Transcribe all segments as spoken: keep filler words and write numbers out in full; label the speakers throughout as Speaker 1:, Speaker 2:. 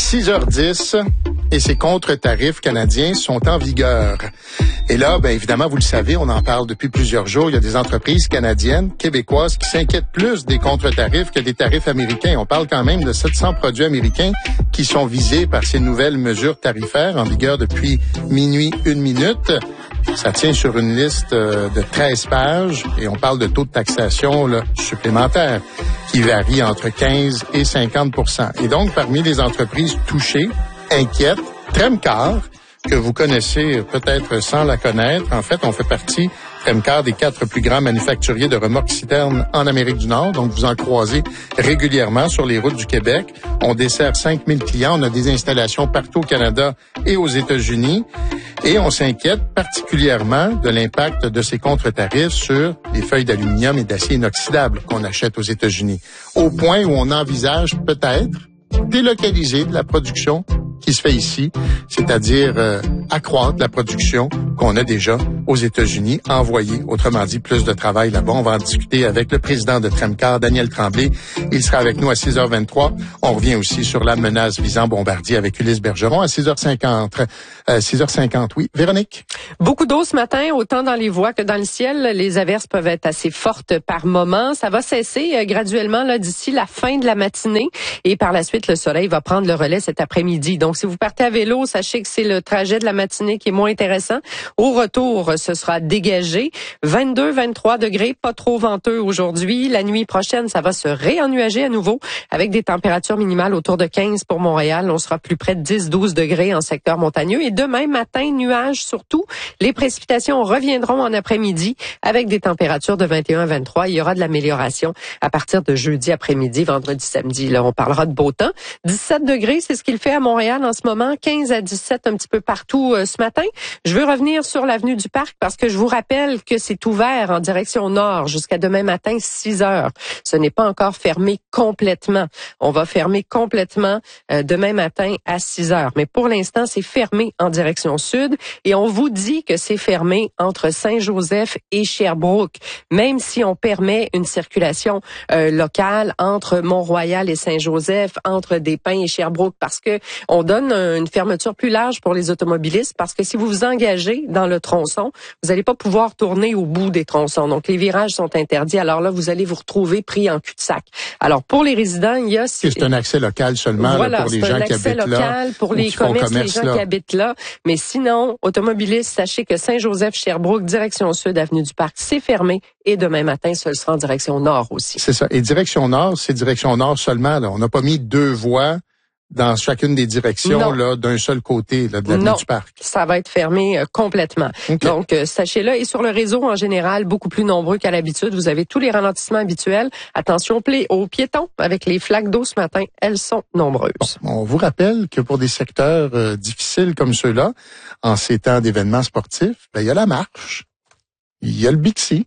Speaker 1: six heures dix et ces contre-tarifs canadiens sont en vigueur. Et là, bien évidemment, vous le savez, on en parle depuis plusieurs jours. Il y a des entreprises canadiennes, québécoises qui s'inquiètent plus des contre-tarifs que des tarifs américains. On parle quand même de sept cents produits américains qui sont visés par ces nouvelles mesures tarifaires en vigueur depuis minuit une minute. Ça tient sur une liste de treize pages et on parle de taux de taxation là, supplémentaires qui varient entre quinze et cinquante pour cent. Et donc, parmi les entreprises touchées, inquiètes, Tremcar, que vous connaissez peut-être sans la connaître. En fait, on fait partie, Tremcar, des quatre plus grands manufacturiers de remorques citernes en Amérique du Nord. Donc, vous en croisez régulièrement sur les routes du Québec. On dessert cinq mille clients. On a des installations partout au Canada et aux États-Unis. Et on s'inquiète particulièrement de l'impact de ces contre-tarifs sur les feuilles d'aluminium et d'acier inoxydable qu'on achète aux États-Unis. Au point où on envisage peut-être délocaliser de la production qui se fait ici, c'est-à-dire euh, accroître la production qu'on a déjà aux États-Unis, envoyer, autrement dit, plus de travail là-bas. On va en discuter avec le président de Tremcar, Daniel Tremblay. Il sera avec nous à six heures vingt-trois. On revient aussi sur la menace visant Bombardier avec Ulysse Bergeron à six heures cinquante. Euh, six heures cinquante, oui. Véronique?
Speaker 2: Beaucoup d'eau ce matin, autant dans les voies que dans le ciel. Les averses peuvent être assez fortes par moment. Ça va cesser euh, graduellement là d'ici la fin de la matinée. Et par la suite, le soleil va prendre le relais cet après-midi. Donc, si vous partez à vélo, sachez que c'est le trajet de la matinée qui est moins intéressant. Au retour, ce sera dégagé. vingt-deux, vingt-trois degrés, pas trop venteux aujourd'hui. La nuit prochaine, ça va se réennuager à nouveau avec des températures minimales autour de quinze pour Montréal. On sera plus près de dix, douze degrés en secteur montagneux. Et demain matin, nuages surtout. Les précipitations reviendront en après-midi avec des températures de vingt et un à vingt-trois. Il y aura de l'amélioration à partir de jeudi après-midi, vendredi, samedi. Là, on parlera de beau temps. dix-sept degrés, c'est ce qu'il fait à Montréal en ce moment. quinze à dix-sept un petit peu partout euh, ce matin. Je veux revenir sur l'avenue du Parc parce que je vous rappelle que c'est ouvert en direction nord jusqu'à demain matin, six heures. Ce n'est pas encore fermé complètement. On va fermer complètement euh, demain matin à six heures. Mais pour l'instant, c'est fermé en direction sud et on vous dit que c'est fermé entre Saint-Joseph et Sherbrooke, même si on permet une circulation euh, locale entre Mont-Royal et Saint-Joseph, entre Des-Pins et Sherbrooke, parce que on donne une fermeture plus large pour les automobilistes, parce que si vous vous engagez dans le tronçon, vous n'allez pas pouvoir tourner au bout des tronçons. Donc, les virages sont interdits. Alors là, vous allez vous retrouver pris en cul-de-sac. Alors, pour les résidents, il y a...
Speaker 1: C'est un accès local seulement
Speaker 2: voilà,
Speaker 1: là, pour les gens qui habitent là. Voilà, c'est un accès local
Speaker 2: pour les commerces, commerce, les gens là. qui habitent là. Mais sinon, automobilistes, sachez que Saint-Joseph, Sherbrooke, direction sud, avenue du Parc, c'est fermé. Et demain matin, ce sera en direction nord aussi.
Speaker 1: C'est ça. Et direction nord, c'est direction nord seulement. Là. On n'a pas mis deux voies dans chacune des directions là d'un seul côté là, de l'avenue du Parc.
Speaker 2: Ça va être fermé euh, complètement. Okay. Donc, euh, sachez-le. Et sur le réseau, en général, beaucoup plus nombreux qu'à l'habitude. Vous avez tous les ralentissements habituels. Attention aux piétons. Avec les flaques d'eau ce matin, elles sont nombreuses.
Speaker 1: Bon, on vous rappelle que pour des secteurs euh, difficiles comme ceux-là, en ces temps d'événements sportifs, ben, il y a la marche, il y a le Bixi,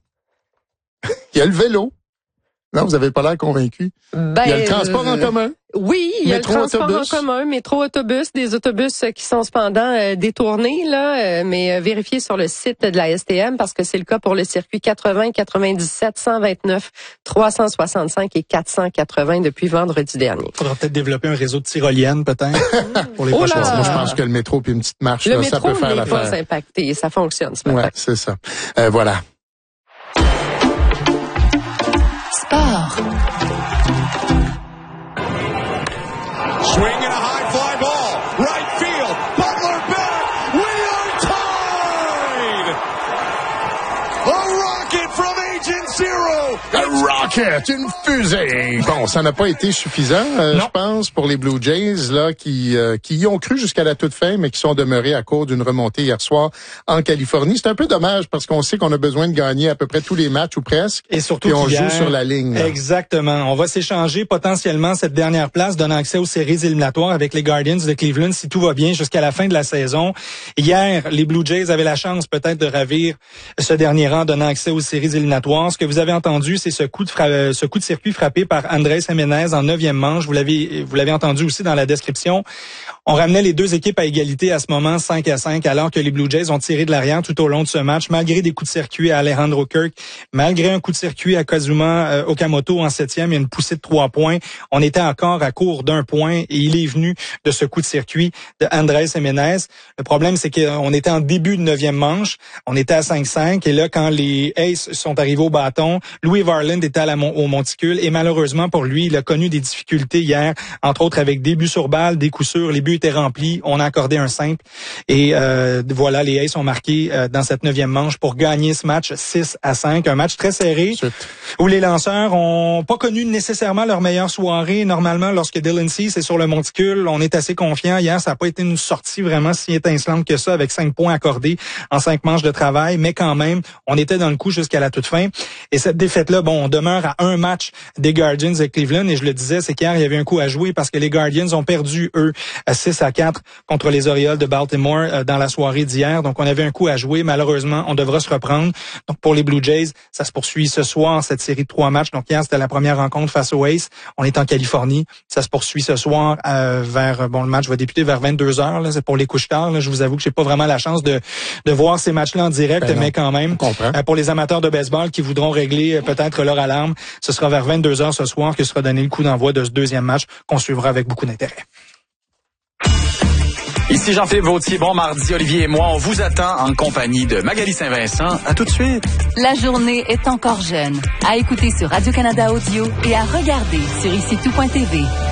Speaker 1: il y a le vélo. Non, vous avez pas l'air convaincu.
Speaker 2: Ben,
Speaker 1: il y a le transport en commun.
Speaker 2: Oui, il y a
Speaker 1: métro,
Speaker 2: le transport
Speaker 1: autobus.
Speaker 2: en commun, métro-autobus, des autobus qui sont cependant euh, détournés, là, euh, mais euh, vérifiez sur le site de la S T M parce que c'est le cas pour le circuit quatre-vingts, quatre-vingt-dix-sept, cent vingt-neuf, trois cent soixante-cinq et quatre cent quatre-vingts depuis vendredi dernier.
Speaker 3: Il faudra peut-être développer un réseau de tyroliennes, peut-être, pour les
Speaker 2: oh
Speaker 3: prochaines.
Speaker 1: Moi, je pense que le métro puis une petite marche,
Speaker 2: le
Speaker 1: là,
Speaker 2: métro
Speaker 1: ça peut faire l'affaire.
Speaker 2: Le métro n'est pas impacté, ça fonctionne ce matin.
Speaker 1: Ouais, c'est ça. Euh, voilà.
Speaker 2: Sport.
Speaker 4: Swing and a high fly ball. Right field. Butler back. We are tied. A rocket from Agent Zero.
Speaker 1: A rocket, une fusée. Bon, ça n'a pas été suffisant, euh, je pense, pour les Blue Jays là qui euh, qui y ont cru jusqu'à la toute fin, mais qui sont demeurés à cause d'une remontée hier soir en Californie. C'est un peu dommage parce qu'on sait qu'on a besoin de gagner à peu près tous les matchs ou presque.
Speaker 3: Et surtout
Speaker 1: et on
Speaker 3: qu'hier,
Speaker 1: joue sur la ligne. Là.
Speaker 3: Exactement. On va s'échanger potentiellement cette dernière place, donnant accès aux séries éliminatoires avec les Guardians de Cleveland si tout va bien jusqu'à la fin de la saison. Hier, les Blue Jays avaient la chance peut-être de ravir ce dernier rang, donnant accès aux séries éliminatoires. Ce que vous avez entendu, c'est ce coup de fra- ce coup de série circuit frappé par Andrés Giménez en neuvième manche. Vous l'avez, vous l'avez entendu aussi dans la description. On ramenait les deux équipes à égalité à ce moment, cinq à cinq, alors que les Blue Jays ont tiré de l'arrière tout au long de ce match, malgré des coups de circuit à Alejandro Kirk, malgré un coup de circuit à Kazuma euh, Okamoto en septième et une poussée de trois points. On était encore à court d'un point et il est venu de ce coup de circuit de Andrés Giménez. Le problème, c'est qu'on était en début de neuvième manche, on était à cinq cinq et là, quand les Aces sont arrivés au bâton, Louis Varland était à la, au monticule et malheureusement pour lui, il a connu des difficultés hier, entre autres avec des buts sur balle, des coups sûrs, les buts étaient remplis, on a accordé un simple et euh, voilà, les Aces ont marqué euh, dans cette neuvième manche pour gagner ce match six à cinq, un match très serré Chut. où les lanceurs ont pas connu nécessairement leur meilleure soirée. Normalement, lorsque Dylan Cease est sur le monticule, on est assez confiant. Hier, ça n'a pas été une sortie vraiment si étincelante que ça avec cinq points accordés en cinq manches de travail, mais quand même, on était dans le coup jusqu'à la toute fin. Et cette défaite-là, bon, on demeure à un match des Guardians de Cleveland et je le disais, c'est qu'hier, il y avait un coup à jouer parce que les Guardians ont perdu, eux, à six à quatre contre les Orioles de Baltimore euh, dans la soirée d'hier. Donc, on avait un coup à jouer. Malheureusement, on devra se reprendre. Donc, pour les Blue Jays, ça se poursuit ce soir, cette série de trois matchs. Donc, hier, c'était la première rencontre face aux Aces. On est en Californie. Ça se poursuit ce soir euh, vers, bon, le match va débuter vers vingt-deux heures. Là, c'est pour les couches tard. Là. Je vous avoue que j'ai pas vraiment la chance de, de voir ces matchs-là en direct, ben mais quand même, euh, pour les amateurs de baseball qui voudront régler euh, peut-être leur alarme, ce sera vers vingt-deux heures ce soir que sera donné le coup d'envoi de ce deuxième match qu'on suivra avec beaucoup d'intérêt.
Speaker 5: Ici Jean-Philippe Vautier, bon mardi, Olivier et moi, on vous attend en compagnie de Magali Saint-Vincent. À tout de suite.
Speaker 6: La journée est encore jeune. À écouter sur Radio-Canada Audio et à regarder sur ici tout point T V.